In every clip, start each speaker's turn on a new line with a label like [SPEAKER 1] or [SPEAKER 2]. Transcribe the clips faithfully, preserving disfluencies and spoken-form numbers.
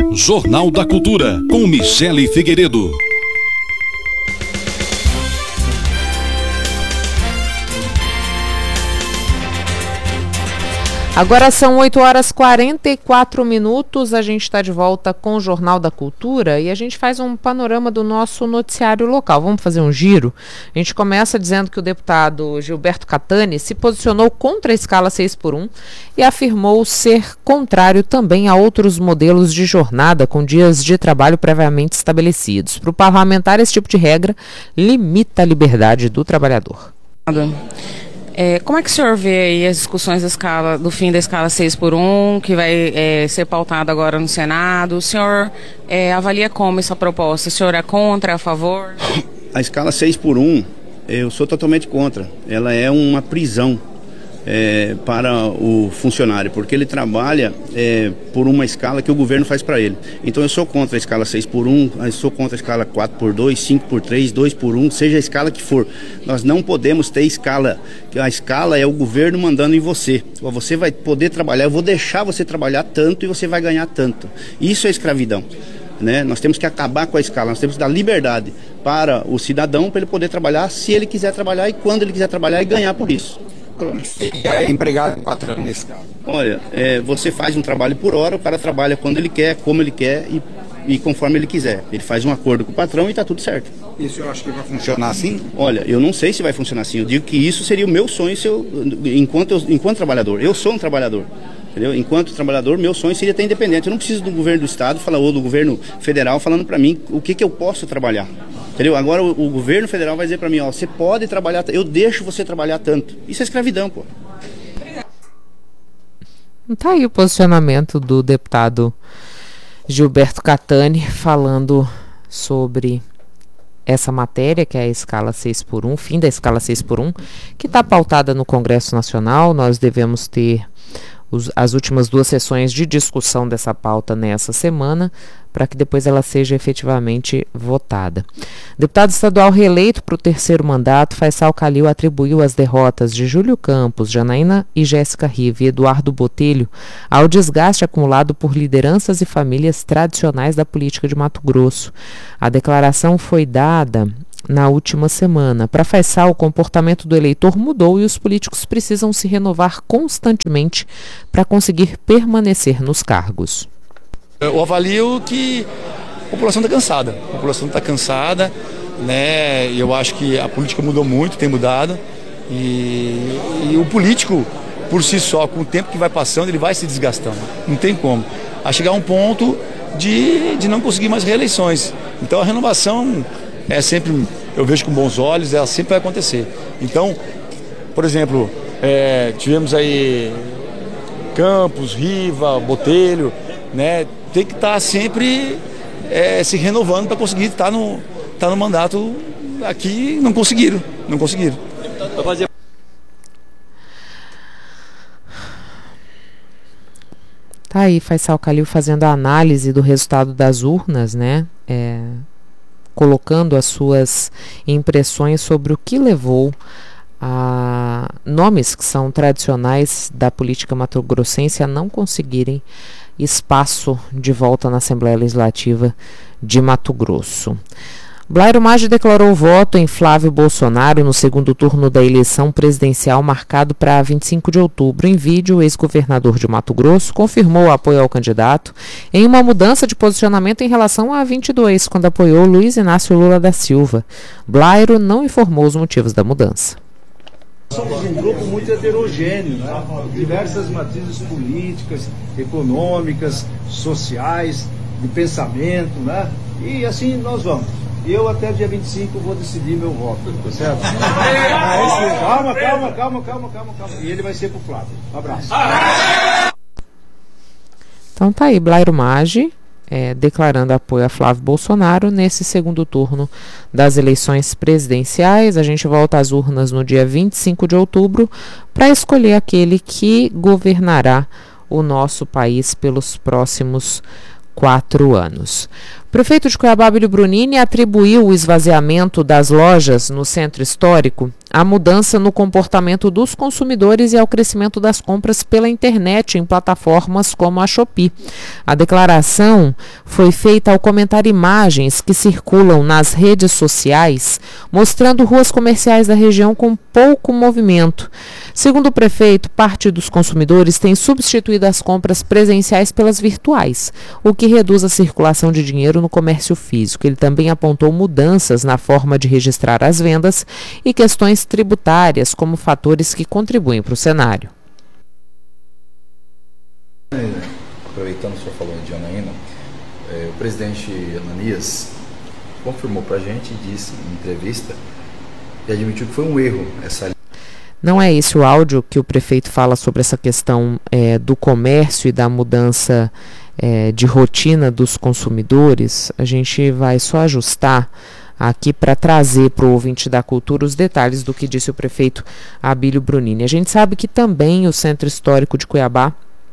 [SPEAKER 1] Jornal da Cultura, com Michele Figueiredo.
[SPEAKER 2] Agora são oito horas e quarenta e quatro minutos, a gente está de volta com o Jornal da Cultura e a gente faz um panorama do nosso noticiário local. Vamos fazer um giro? A gente começa dizendo que o deputado Gilberto Catani se posicionou contra a escala seis por um e afirmou ser contrário também a outros modelos de jornada com dias de trabalho previamente estabelecidos. Para o parlamentar, esse tipo de regra limita a liberdade do trabalhador.
[SPEAKER 3] É, como é que o senhor vê aí as discussões da escala, do fim da escala seis por um, que vai é, ser pautada agora no Senado? O senhor é, avalia como essa proposta? O senhor é contra, é a favor?
[SPEAKER 4] A escala seis por um, eu sou totalmente contra. Ela é uma prisão é, para o funcionário, porque ele trabalha é, por uma escala que o governo faz para ele. Então eu sou contra a escala seis por um, eu sou contra a escala quatro por dois, cinco por três, dois por um, seja a escala que for. Nós não podemos ter escala, que a escala é o governo mandando em você. Você vai poder trabalhar, eu vou deixar você trabalhar tanto e você vai ganhar tanto. Isso é escravidão, né? Nós temos que acabar com a escala, nós temos que dar liberdade para o cidadão, para ele poder trabalhar se ele quiser trabalhar e quando ele quiser trabalhar e ganhar por isso.
[SPEAKER 5] É empregado quatro anos nesse caso.
[SPEAKER 4] Olha, é, você faz um trabalho por hora, o cara trabalha quando ele quer, como ele quer e, e conforme ele quiser. Ele faz um acordo com o patrão e está tudo certo.
[SPEAKER 5] Isso eu acho que vai funcionar assim?
[SPEAKER 4] Olha, eu não sei se vai funcionar assim. Eu digo que isso seria o meu sonho se eu, enquanto, eu, enquanto trabalhador. Eu sou um trabalhador. Entendeu? Enquanto trabalhador, meu sonho seria ter independente. Eu não preciso do governo do estado falar, ou do governo federal falando para mim o que, que eu posso trabalhar. Entendeu? Agora o, o governo federal vai dizer para mim, ó, você pode trabalhar, eu deixo você trabalhar tanto. Isso é escravidão, pô.
[SPEAKER 2] Tá aí o posicionamento do deputado Gilberto Catani falando sobre essa matéria, que é a escala seis por um, fim da escala seis por um, que está pautada no Congresso Nacional. Nós devemos ter os, as últimas duas sessões de discussão dessa pauta nessa semana, para que depois ela seja efetivamente votada. Deputado estadual reeleito para o terceiro mandato, Faisal Calil atribuiu as derrotas de Júlio Campos, Janaína e Jéssica Rive e Eduardo Botelho ao desgaste acumulado por lideranças e famílias tradicionais da política de Mato Grosso. A declaração foi dada na última semana. Para Faisal, o comportamento do eleitor mudou e os políticos precisam se renovar constantemente para conseguir permanecer nos cargos.
[SPEAKER 6] Eu avalio que a população está cansada. A população está cansada, né? Eu acho que a política mudou muito, tem mudado. E, e o político, por si só, com o tempo que vai passando, ele vai se desgastando. Não tem como. A chegar a um ponto de, de não conseguir mais reeleições. Então a renovação é sempre, eu vejo com bons olhos, ela sempre vai acontecer. Então, por exemplo, é, tivemos aí Campos, Riva, Botelho, né? Tem que estar tá sempre é, se renovando para conseguir estar tá no, tá no mandato aqui. Não conseguiram, não conseguiram.
[SPEAKER 2] Tá aí Faisal Calil fazendo a análise do resultado das urnas, né? É, colocando as suas impressões sobre o que levou a nomes que são tradicionais da política mato-grossense a não conseguirem espaço de volta na Assembleia Legislativa de Mato Grosso. Blairo Maggi declarou voto em Flávio Bolsonaro no segundo turno da eleição presidencial marcado para vinte e cinco de outubro. Em vídeo, o ex-governador de Mato Grosso confirmou o apoio ao candidato em uma mudança de posicionamento em relação a vinte e dois, quando apoiou Luiz Inácio Lula da Silva. Blairo não informou os motivos da mudança.
[SPEAKER 7] Somos um grupo muito heterogêneo, né? Diversas matrizes políticas, econômicas, sociais, de pensamento, né? E assim nós vamos. Eu até dia vinte e cinco vou decidir meu voto, tá certo? Calma, calma, calma, calma, calma, calma. E ele vai ser pro Flávio. Um abraço.
[SPEAKER 2] Então tá aí, Blairo Maggi é, declarando apoio a Flávio Bolsonaro nesse segundo turno das eleições presidenciais. A gente volta às urnas no dia vinte e cinco de outubro para escolher aquele que governará o nosso país pelos próximos quatro anos. O prefeito de Cuiabá, Abílio Brunini, atribuiu o esvaziamento das lojas no centro histórico à mudança no comportamento dos consumidores e ao crescimento das compras pela internet em plataformas como a Shopee. A declaração foi feita ao comentar imagens que circulam nas redes sociais, mostrando ruas comerciais da região com pouco movimento. Segundo o prefeito, parte dos consumidores tem substituído as compras presenciais pelas virtuais, o que reduz a circulação de dinheiro no comércio físico. Ele também apontou mudanças na forma de registrar as vendas e questões tributárias como fatores que contribuem para o cenário.
[SPEAKER 8] Aproveitando que o senhor falou de Janaína, é, o presidente Ananias confirmou para a gente e disse em entrevista e admitiu que foi um erro essa.
[SPEAKER 2] Não é esse o áudio que o prefeito fala sobre essa questão é, do comércio e da mudança é, de rotina dos consumidores. A gente vai só ajustar aqui para trazer para o ouvinte da cultura os detalhes do que disse o prefeito Abílio Brunini. A gente sabe que também o Centro Histórico de Cuiabá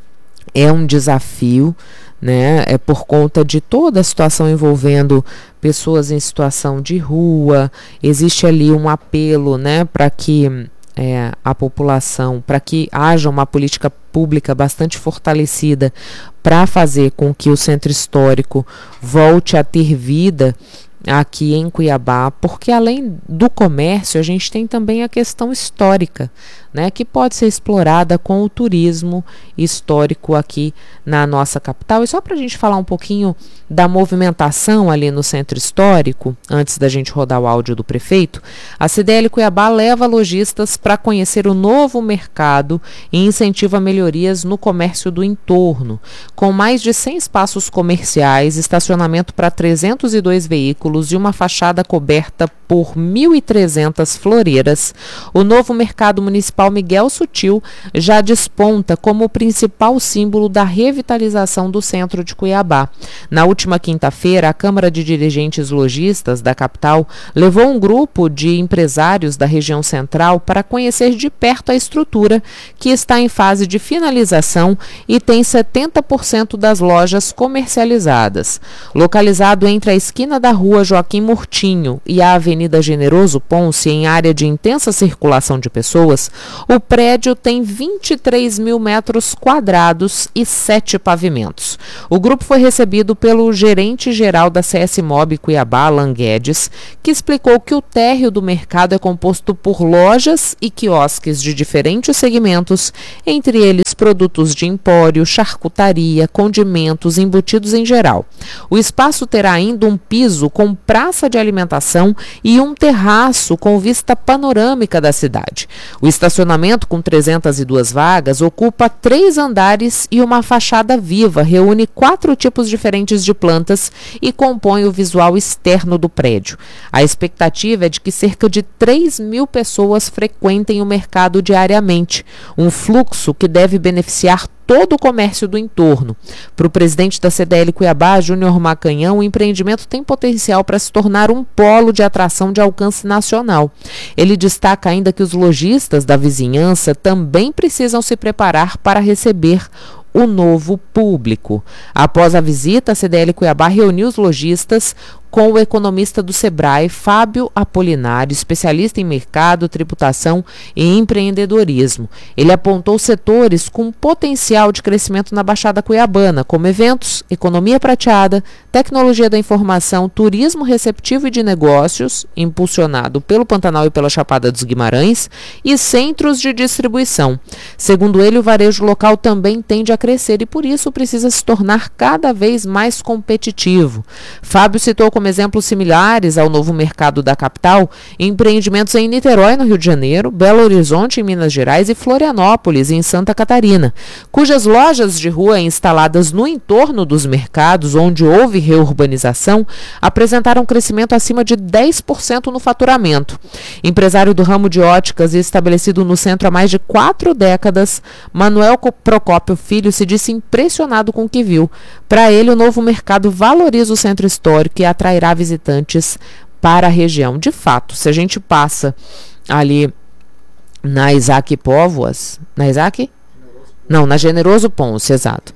[SPEAKER 2] é um desafio, né? É por conta de toda a situação envolvendo pessoas em situação de rua. Existe ali um apelo, né, para que É, a população, para que haja uma política pública bastante fortalecida para fazer com que o centro histórico volte a ter vida aqui em Cuiabá, porque além do comércio a gente tem também a questão histórica, né, que pode ser explorada com o turismo histórico aqui na nossa capital. E só para a gente falar um pouquinho da movimentação ali no centro histórico, antes da gente rodar o áudio do prefeito, a C D L Cuiabá leva lojistas para conhecer o novo mercado e incentiva melhorias no comércio do entorno. Com mais de cem espaços comerciais, estacionamento para trezentos e dois veículos e uma fachada coberta por mil e trezentas floreiras, o novo mercado municipal Miguel Sutil já desponta como o principal símbolo da revitalização do centro de Cuiabá. Na última quinta-feira, a Câmara de Dirigentes Lojistas da capital levou um grupo de empresários da região central para conhecer de perto a estrutura, que está em fase de finalização e tem setenta por cento das lojas comercializadas. Localizado entre a esquina da rua Joaquim Murtinho e a Avenida Generoso Ponce, em área de intensa circulação de pessoas, o prédio tem vinte e três mil metros quadrados e sete pavimentos. O grupo foi recebido pelo gerente-geral da C S Mob Cuiabá, Alan Guedes, que explicou que o térreo do mercado é composto por lojas e quiosques de diferentes segmentos, entre eles produtos de empório, charcutaria, condimentos, embutidos em geral. O espaço terá ainda um piso com praça de alimentação e um terraço com vista panorâmica da cidade. O estacionamento, com trezentas e duas vagas, ocupa três andares e uma fachada viva, reúne quatro tipos diferentes de plantas e compõe o visual externo do prédio. A expectativa é de que cerca de três mil pessoas frequentem o mercado diariamente, um fluxo que deve beneficiar todo o comércio do entorno. Para o presidente da C D L Cuiabá, Júnior Macanhão, o empreendimento tem potencial para se tornar um polo de atração de alcance nacional. Ele destaca ainda que os lojistas da vizinhança também precisam se preparar para receber o novo público. Após a visita, a C D L Cuiabá reuniu os lojistas com o economista do Sebrae, Fábio Apolinário, especialista em mercado, tributação e empreendedorismo. Ele apontou setores com potencial de crescimento na Baixada Cuiabana, como eventos, economia prateada, tecnologia da informação, turismo receptivo e de negócios, impulsionado pelo Pantanal e pela Chapada dos Guimarães, e centros de distribuição. Segundo ele, o varejo local também tende a crescer e, por isso, precisa se tornar cada vez mais competitivo. Fábio citou como exemplos similares ao novo mercado da capital empreendimentos em Niterói, no Rio de Janeiro, Belo Horizonte, em Minas Gerais, e Florianópolis, em Santa Catarina, cujas lojas de rua instaladas no entorno dos mercados, onde houve reurbanização, apresentaram crescimento acima de dez por cento no faturamento. Empresário do ramo de óticas e estabelecido no centro há mais de quatro décadas, Manuel Procópio Filho se disse impressionado com o que viu. Para ele, o novo mercado valoriza o centro histórico e atrairá visitantes para a região. De fato, se a gente passa ali na Isaac Póvoas, na Isaac? Não, na Generoso Ponce, exato.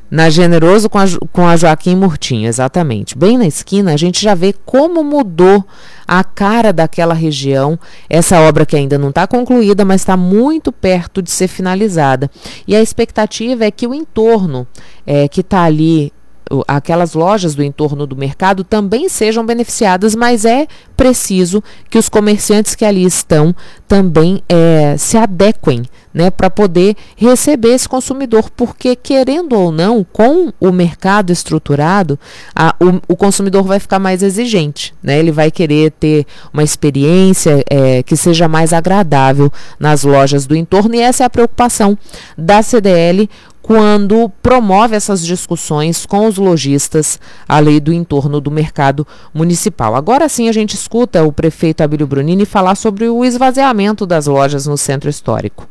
[SPEAKER 2] Na Generoso com a, com a Joaquim Murtinho, exatamente. Bem na esquina, a gente já vê como mudou a cara daquela região. Essa obra que ainda não está concluída, mas está muito perto de ser finalizada. E a expectativa é que o entorno é, que está ali, aquelas lojas do entorno do mercado também sejam beneficiadas, mas é preciso que os comerciantes que ali estão também é, se adequem, né, para poder receber esse consumidor, porque querendo ou não, com o mercado estruturado, a, o, o consumidor vai ficar mais exigente, né, ele vai querer ter uma experiência é, que seja mais agradável nas lojas do entorno, e essa é a preocupação da C D L quando promove essas discussões com os lojistas, a lei do entorno do mercado municipal. Agora sim a gente escuta o prefeito Abílio Brunini falar sobre o esvaziamento das lojas no centro histórico.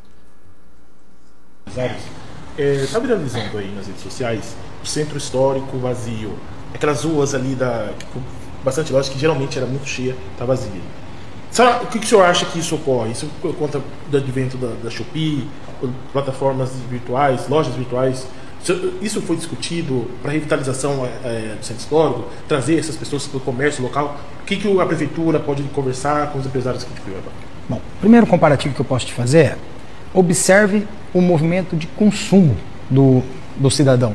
[SPEAKER 9] Está viralizando aí nas redes sociais o centro histórico vazio, aquelas ruas ali da bastante lojas que geralmente era muito cheia, está vazia. Sabe, o que, que o senhor acha que isso ocorre? Isso por conta do advento da, da Shopee, plataformas virtuais, lojas virtuais? Isso foi discutido para a revitalização é, do centro histórico, trazer essas pessoas para o comércio local? O que, que a prefeitura pode conversar com os empresários que tiveram?
[SPEAKER 10] Bom, o primeiro comparativo que eu posso te fazer é: observe o movimento de consumo do, do cidadão.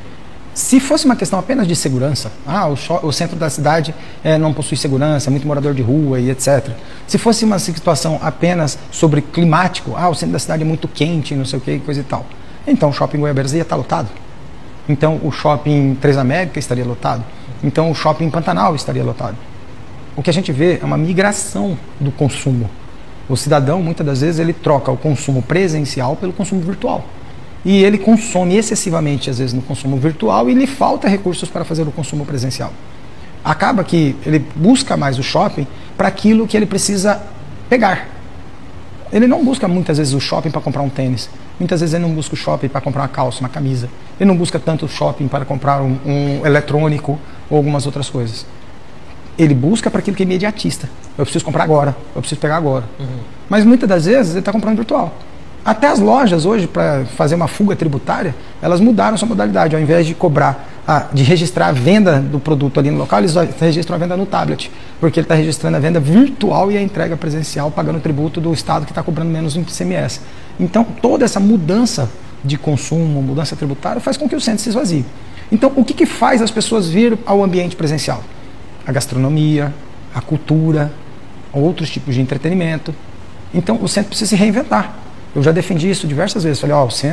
[SPEAKER 10] Se fosse uma questão apenas de segurança, ah, o, o centro da cidade é, não possui segurança, é muito morador de rua e etcétera. Se fosse uma situação apenas sobre climático, ah, o centro da cidade é muito quente, não sei o que, coisa e tal. Então o shopping Goiabeiras ia estar lotado. Então o shopping Três Américas estaria lotado. Então o shopping Pantanal estaria lotado. O que a gente vê é uma migração do consumo. O cidadão, muitas das vezes, ele troca o consumo presencial pelo consumo virtual. E ele consome excessivamente, às vezes, no consumo virtual e lhe falta recursos para fazer o consumo presencial. Acaba que ele busca mais o shopping para aquilo que ele precisa pegar. Ele não busca muitas vezes o shopping para comprar um tênis. Muitas vezes ele não busca o shopping para comprar uma calça, uma camisa. Ele não busca tanto o shopping para comprar um, um eletrônico ou algumas outras coisas. Ele busca para aquilo que é imediatista. Eu preciso comprar agora, eu preciso pegar agora. Uhum. Mas muitas das vezes ele está comprando virtual. Até as lojas hoje, para fazer uma fuga tributária, elas mudaram sua modalidade. Ao invés de cobrar, ah, de registrar a venda do produto ali no local, eles registram a venda no tablet. Porque ele está registrando a venda virtual e a entrega presencial, pagando o tributo do Estado que está cobrando menos no I C M S. Então, toda essa mudança de consumo, mudança tributária, faz com que o centro se esvazie. Então, o que, que faz as pessoas vir ao ambiente presencial? A gastronomia, a cultura, outros tipos de entretenimento. Então, o centro precisa se reinventar. Eu já defendi isso diversas vezes. Falei, ó, o centro